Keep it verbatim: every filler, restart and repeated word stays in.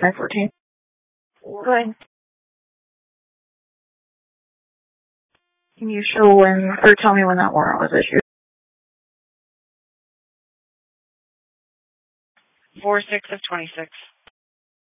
nine fourteen. Go ahead. Can you show when, or tell me when that warrant was issued? four six of twenty-six.